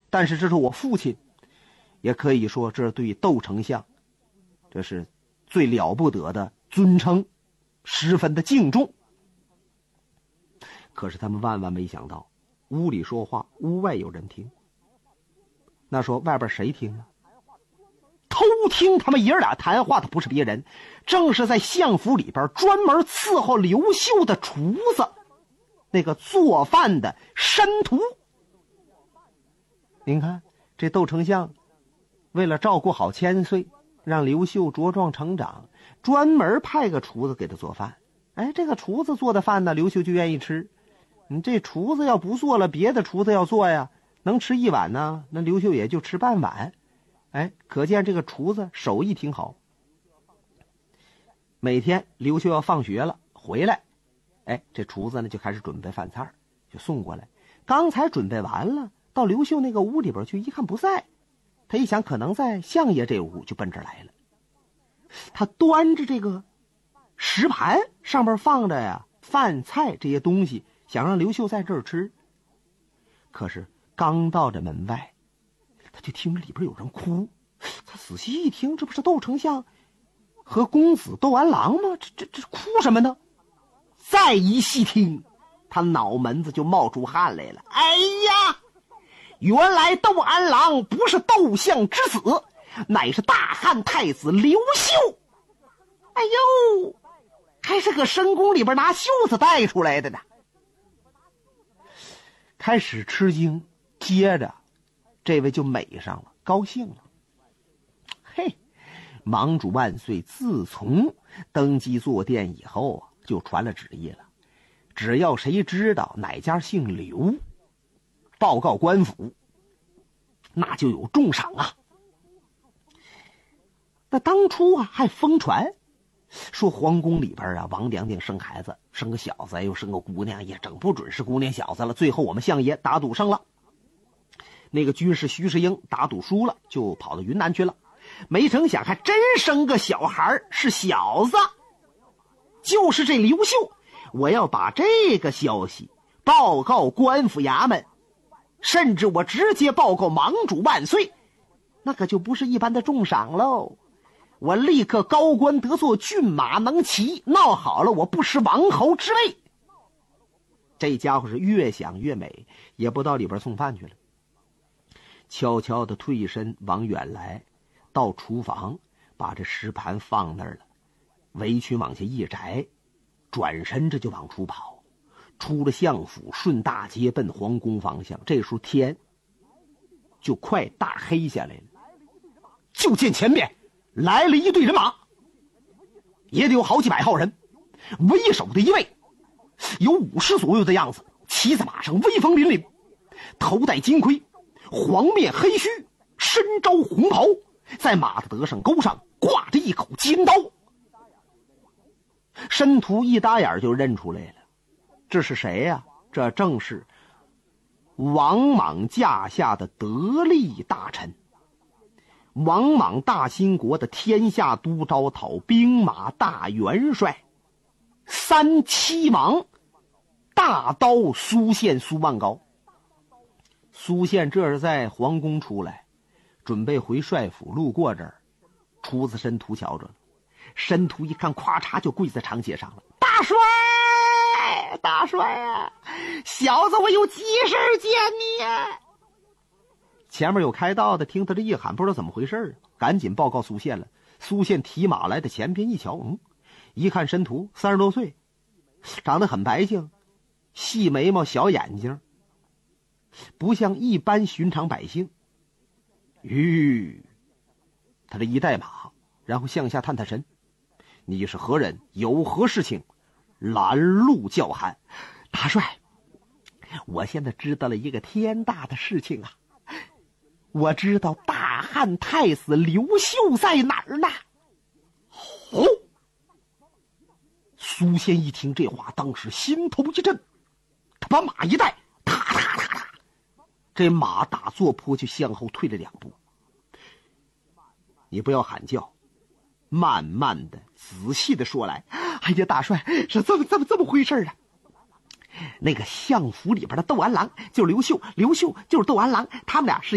但是这是我父亲，也可以说这对窦丞相这是最了不得的尊称，十分的敬重。可是他们万万没想到，屋里说话，屋外有人听。那说外边谁听啊？偷听他们爷俩谈话的不是别人，正是在相府里边专门伺候刘秀的厨子，那个做饭的申屠。您看这窦丞相为了照顾好千岁，让刘秀茁壮成长，专门派个厨子给他做饭。这个厨子做的饭呢，刘秀就愿意吃。你这厨子要不做了，别的厨子要做呀，能吃一碗呢，那刘秀也就吃半碗。可见这个厨子手艺挺好。每天刘秀要放学了回来，这厨子呢就开始准备饭菜，就送过来。刚才准备完了，到刘秀那个屋里边去，一看不在，他一想可能在相爷这屋，就奔这来了。他端着这个石盘，上面放着呀饭菜这些东西，想让刘秀在这儿吃。可是刚到这门外，他就听着里边有人哭。他仔细一听，这不是窦丞相和公子窦安郎吗？这哭什么呢？再一细听，他脑门子就冒出汗来了。哎呀，原来窦安郎不是窦相之子，乃是大汉太子刘秀。哎呦，还是搁深宫里边拿袖子带出来的呢。开始吃惊，接着这位就美上了，高兴了。盟主万岁自从登基坐殿以后就传了旨意了，只要谁知道哪家姓刘，报告官府，那就有重赏啊。那当初还疯传说皇宫里边王娘娘生孩子，生个小子又生个姑娘，也整不准是姑娘小子了。最后我们相爷打赌胜了，那个军师徐世英打赌输了，就跑到云南去了。没成想还真生个小孩，是小子，就是这刘秀。我要把这个消息报告官府衙门，甚至我直接报告盟主万岁，那可就不是一般的重赏喽。我立刻高官得做骏马能骑，闹好了我不失王侯之位。这家伙是越想越美，也不到里边送饭去了，悄悄地退身往远来，到厨房把这石盘放那儿了，围裙往下一摘，转身这就往出跑。出了相府，顺大街奔皇宫方向。这时候天就快大黑下来了，就见前面来了一队人马，也得有好几百号人，为首的一位有50左右的样子，骑在马上威风凛凛，头戴金盔，黄面黑须，身着红袍，在马的得胜钩上挂着一口尖刀。申屠一打眼就认出来了，这是谁呀？这正是王莽驾下的得力大臣，王莽大兴国的天下都招讨兵马大元帅三七王大刀苏宪苏万高。苏宪这是在皇宫出来，准备回帅府，路过这儿，厨子申屠瞧着了。申屠一看，咵嚓就跪在长阶上了。大帅，大帅啊，小子我有急事见你呀！前面有开道的，听他这一喊，不知道怎么回事赶紧报告苏宪了。苏宪提马来的前边一瞧，一看申屠30多岁，长得很白净，细眉毛小眼睛，不像一般寻常百姓。他这一带马，然后向下探探身，你是何人？有何事情拦路叫喊？大帅，我现在知道了一个天大的事情啊！我知道大汉太子刘秀在哪儿呢？苏宪一听这话，当时心头一震，他把马一带，踏踏踏踏，这马打坐坡就向后退了2步。你不要喊叫，慢慢的仔细的说来。哎呀，大帅，是这么回事啊！那个相府里边的窦安郎就是刘秀，刘秀就是窦安郎，他们俩是